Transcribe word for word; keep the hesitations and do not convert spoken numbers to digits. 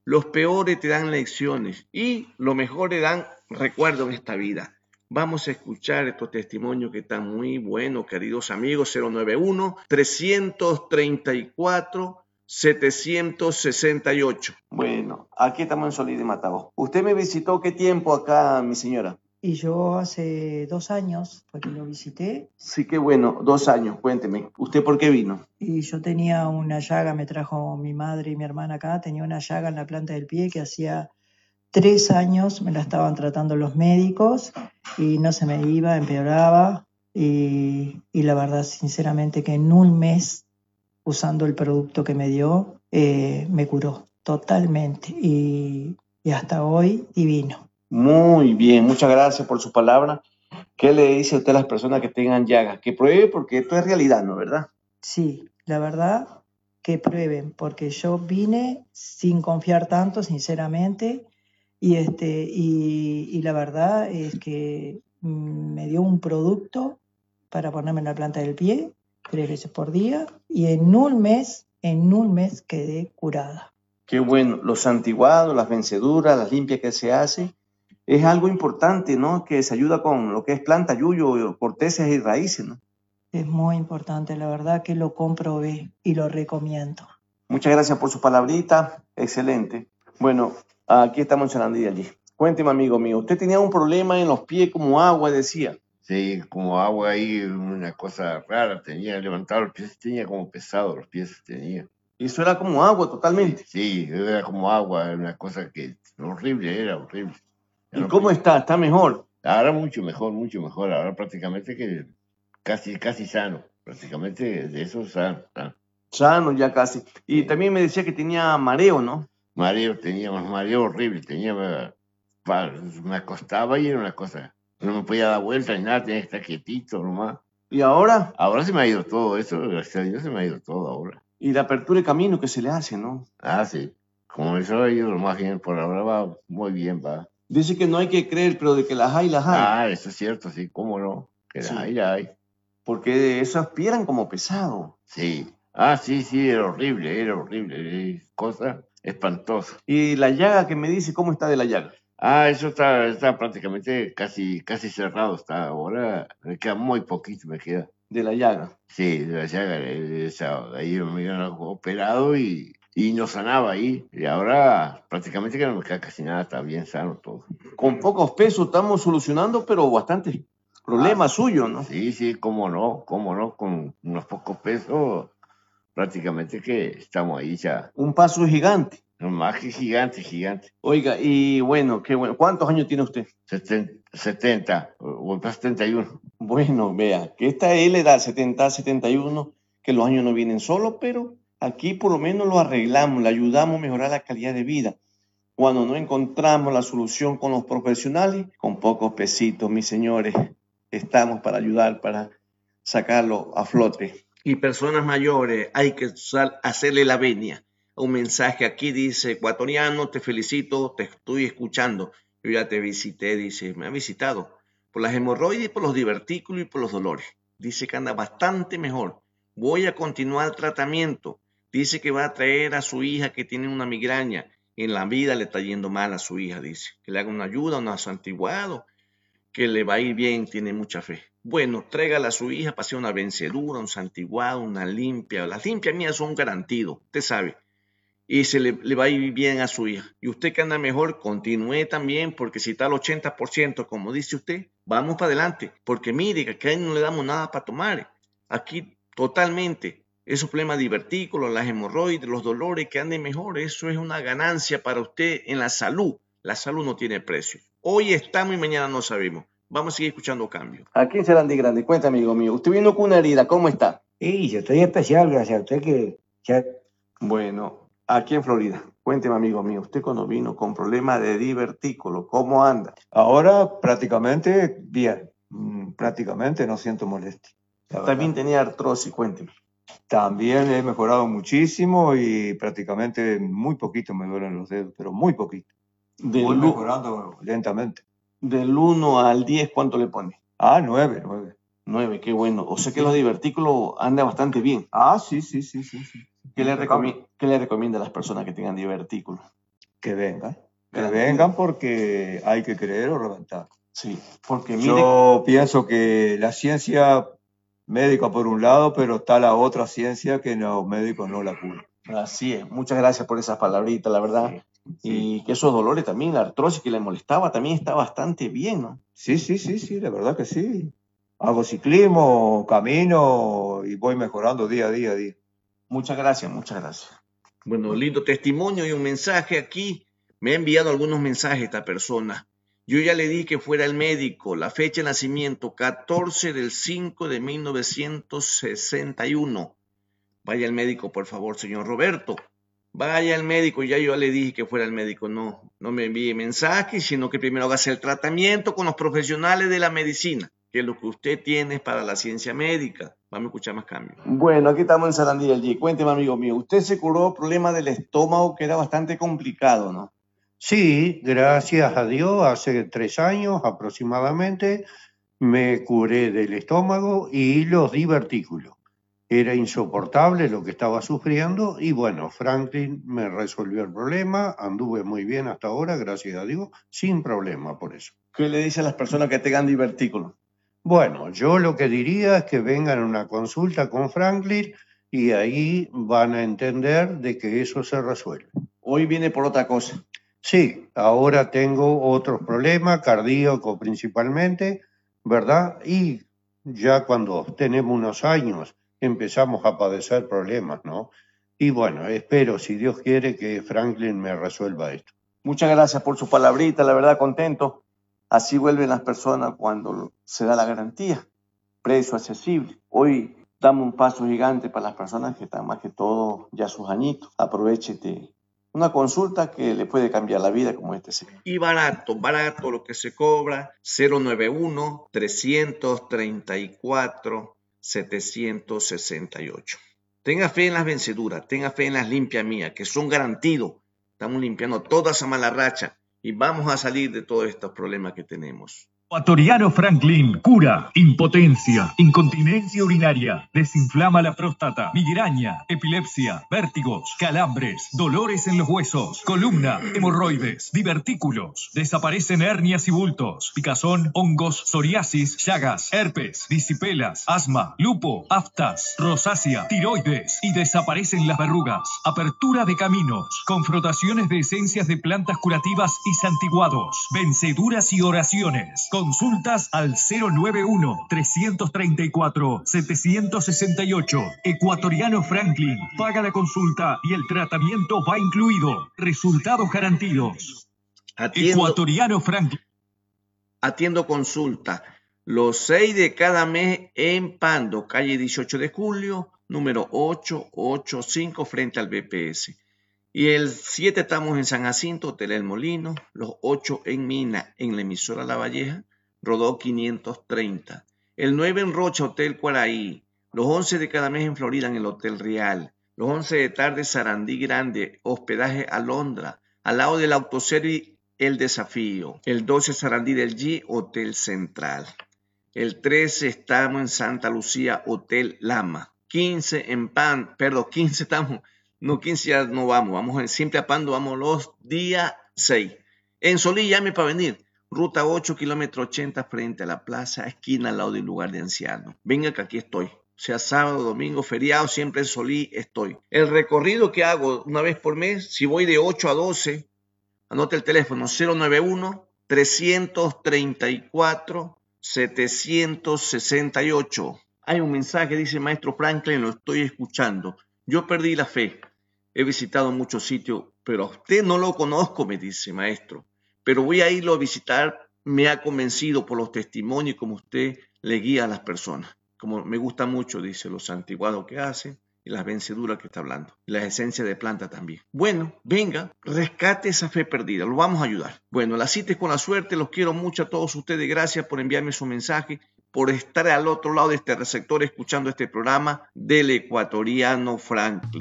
Los peores te dan lecciones y los mejores dan recuerdo en esta vida. Vamos a escuchar estos testimonios que están muy buenos, queridos amigos. Cero nueve uno, tres tres cuatro, siete seis ocho. Bueno, aquí estamos en Solís de Matago. ¿Usted me visitó qué tiempo acá, mi señora? Y yo hace dos años fue que lo visité. Sí, qué bueno, dos años, cuénteme. ¿Usted por qué vino? Y yo tenía una llaga, me trajo mi madre y mi hermana acá, tenía una llaga en la planta del pie que hacía tres años me la estaban tratando los médicos y no se me iba, empeoraba. Y, y la verdad, sinceramente, que en un mes, usando el producto que me dio, eh, me curó totalmente. Y, y hasta hoy, divino. Muy bien, muchas gracias por su palabra. ¿Qué le dice usted a las personas que tengan llagas? Que pruebe porque esto es realidad, ¿no? ¿Verdad? Sí, la verdad que prueben, porque yo vine sin confiar tanto, sinceramente, y, este, y, y la verdad es que mm, me dio un producto para ponerme en la planta del pie tres veces por día y en un mes, en un mes quedé curada. Qué bueno, los santiguados, las venceduras, las limpias que se hace, es algo importante, ¿no? Que se ayuda con lo que es planta, yuyo, cortezas y raíces, ¿no? Es muy importante, la verdad que lo comprobé y lo recomiendo. Muchas gracias por su palabrita, excelente. Bueno, aquí estamos en Sarandí allí. Cuénteme, amigo mío, usted tenía un problema en los pies como agua, decía. Sí, como agua ahí, una cosa rara, tenía levantado los pies, tenía como pesado los pies, tenía. Eso era como agua totalmente. Sí, sí, era como agua, era una cosa que horrible, era horrible. ¿Y cómo está? ¿Está mejor? Ahora mucho mejor, mucho mejor, ahora prácticamente que casi, casi sano, prácticamente de eso sano. Sano, sano ya casi. Y sí. También me decía que tenía mareo, ¿no? Mareo, tenía más mareo horrible, tenía, me acostaba y era una cosa, no me podía dar vuelta ni nada, tenía que estar quietito nomás. ¿Y ahora? Ahora se me ha ido todo eso, gracias a Dios se me ha ido todo ahora. Y la apertura de camino que se le hace, ¿no? Ah, sí. Como eso ha ido lo más bien, por ahora va muy bien, va. Dice que no hay que creer, pero de que las hay, las hay. Ah, eso es cierto, sí, cómo no, que las sí. hay, las hay. Porque eso aspiran como pesado. Sí. Ah, sí, sí, era horrible, era horrible, cosa espantosa. ¿Y la llaga que me dice, cómo está de la llaga? Ah, eso está, está prácticamente casi, casi cerrado, está ahora, me queda muy poquito, me queda. ¿De la llaga? Sí, de la llaga, esa, ahí me habían operado y, y no sanaba ahí, y ahora prácticamente que no me queda casi nada, está bien sano todo. Con pocos pesos estamos solucionando, pero bastante problema ah, suyo, ¿no? Sí, sí, cómo no, cómo no, con unos pocos pesos prácticamente que estamos ahí ya. Un paso gigante. Más que gigante, gigante. Oiga, y bueno, qué bueno. ¿Cuántos años tiene usted? setenta, o setenta y uno. Bueno, vea, que esta es la edad, setenta, setenta y uno, que los años no vienen solos, pero aquí por lo menos lo arreglamos, le ayudamos a mejorar la calidad de vida. Cuando no encontramos la solución con los profesionales, con pocos pesitos, mis señores, estamos para ayudar, para sacarlo a flote. Y personas mayores, hay que hacerle la venia. Un mensaje aquí dice, ecuatoriano, te felicito, te estoy escuchando. Yo ya te visité, dice, me ha visitado por las hemorroides, por los divertículos y por los dolores. Dice que anda bastante mejor. Voy a continuar el tratamiento. Dice que va a traer a su hija que tiene una migraña. En la vida le está yendo mal a su hija, dice. Que le haga una ayuda, un santiguado, que le va a ir bien, tiene mucha fe. Bueno, tráigala a su hija para hacer una vencedura, un santiguado, una limpia. Las limpias mías son garantidos, usted sabe. Y se le, le va a ir bien a su hija. Y usted que anda mejor, continúe también, porque si está al ochenta por ciento, como dice usted, vamos para adelante. Porque mire, que aquí no le damos nada para tomar. Aquí totalmente. Esos problemas divertículos, las hemorroides, los dolores, que ande mejor, eso es una ganancia para usted en la salud. La salud no tiene precio. Hoy estamos y mañana no sabemos. Vamos a seguir escuchando cambios. Aquí en Sarandí Grande, cuenta, amigo mío. Usted vino con una herida, ¿cómo está? Sí, yo estoy especial, gracias a usted que... Ya... Bueno, aquí en Florida. Cuénteme, amigo mío, usted cuando vino con problemas de divertículo, ¿cómo anda? Ahora prácticamente bien, prácticamente no siento molestia. También tenía artrosis, cuénteme. También he mejorado muchísimo y prácticamente muy poquito me duelen los dedos, pero muy poquito. Del Voy mejorando lentamente. Del uno al diez, ¿cuánto le pone? Ah, nueve, nueve. nueve, qué bueno. O sea que sí. Los divertículos anda bastante bien. Ah, sí, sí, sí, sí. sí. ¿Qué, le recomienda, ¿Qué le recomienda a las personas que tengan divertículos? que vengan. Que Garantía. vengan porque hay que creer o reventar. Sí, porque mire, Yo pienso que la ciencia médica por un lado, pero está la otra ciencia que los médicos no la curan. así es. Muchas gracias por esas palabritas, la verdad. Sí. Y que esos dolores también, la artrosis que le molestaba, también está bastante bien, ¿no? Sí, sí, sí, sí, la verdad que sí. Hago ciclismo, camino y voy mejorando día a día, a día. Muchas gracias, muchas gracias. Bueno, lindo testimonio y un mensaje aquí. Me ha enviado algunos mensajes esta persona. Yo ya le di que fuera el médico. La fecha de nacimiento, catorce del cinco de mil novecientos sesenta y uno. Vaya al médico, por favor, señor Roberto. Vaya al médico. Ya yo le dije que fuera el médico. No, no me envíe mensajes, sino que primero haga el tratamiento con los profesionales de la medicina, que es lo que usted tiene para la ciencia médica. Vamos a escuchar más cambios. Bueno, aquí estamos en Sarandí del G. Cuénteme, amigo mío. Usted se curó problema del estómago que era bastante complicado, ¿no? Sí, gracias a Dios, hace tres años aproximadamente me curé del estómago y los divertículos. Era insoportable lo que estaba sufriendo y bueno, Franklin me resolvió el problema, anduve muy bien hasta ahora, gracias a Dios, sin problema por eso. ¿Qué le dice a las personas que tengan divertículos? Bueno, yo lo que diría es que vengan a una consulta con Franklin y ahí van a entender de que eso se resuelve. Hoy viene por otra cosa. Sí, ahora tengo otros problemas, cardíacos principalmente, ¿verdad? Y ya cuando tenemos unos años empezamos a padecer problemas, ¿no? Y bueno, espero, si Dios quiere, que Franklin me resuelva esto. Muchas gracias por su palabrita, la verdad contento. Así vuelven las personas cuando se da la garantía. Precio accesible. Hoy damos un paso gigante para las personas que están más que todo ya sus añitos. Aprovechete una consulta que le puede cambiar la vida como este señor. Y barato, barato lo que se cobra, cero nueve uno, trescientos treinta y cuatro, setecientos sesenta y ocho. Tenga fe en las venceduras, tenga fe en las limpias mías, que son garantidos. Estamos limpiando toda esa mala racha y vamos a salir de todos estos problemas que tenemos. Ecuatoriano Franklin cura impotencia, incontinencia urinaria, desinflama la próstata, migraña, epilepsia, vértigos, calambres, dolores en los huesos, columna, hemorroides, divertículos, desaparecen hernias y bultos, picazón, hongos, psoriasis, llagas, herpes, disipelas, asma, lupo, aftas, rosácea, tiroides y desaparecen las verrugas, apertura de caminos, con frotaciones de esencias de plantas curativas y santiguados, venceduras y oraciones. Consultas al cero nueve uno, trescientos treinta y cuatro, setecientos sesenta y ocho. Ecuatoriano Franklin. Paga la consulta y el tratamiento va incluido. Resultados garantidos. Atiendo, Ecuatoriano Franklin. Atiendo consulta los seis de cada mes en Pando, calle dieciocho de julio, número ochocientos ochenta y cinco, frente al B P S. Y el siete estamos en San Jacinto, Hotel El Molino. Los ocho en Mina, en la emisora La Valleja, Rodó quinientos treinta. El nueve en Rocha, Hotel Cuaraí. Los once de cada mes en Florida, en el Hotel Real. Los once de tarde, Sarandí Grande, hospedaje Alondra. Al lado del Autoservice, El Desafío. El doce, Sarandí del G, Hotel Central. El trece estamos en Santa Lucía, Hotel Lama. quince en Pan, perdón, quince estamos... No, quince ya no vamos, vamos en Simple a Pando, vamos los días seis. En Solí, llame para venir. Ruta ocho, kilómetro ochenta, frente a la plaza, esquina al lado del lugar de ancianos. Venga que aquí estoy. Sea sábado, domingo, feriado, siempre en Solí estoy. El recorrido que hago una vez por mes, si voy de ocho a doce, anote el teléfono cero nueve uno, trescientos treinta y cuatro, setecientos sesenta y ocho. Hay un mensaje, dice Maestro Franklin, lo estoy escuchando. Yo perdí la fe. He visitado muchos sitios, pero a usted no lo conozco, me dice, maestro. Pero voy a irlo a visitar. Me ha convencido por los testimonios como usted le guía a las personas. Como me gusta mucho, dice, los santiguados que hace y las venceduras que está hablando. Y las esencias de planta también. Bueno, venga, rescate esa fe perdida. Lo vamos a ayudar. Bueno, la cita es con la suerte. Los quiero mucho a todos ustedes. Gracias por enviarme su mensaje, por estar al otro lado de este receptor escuchando este programa del Ecuatoriano Franklin.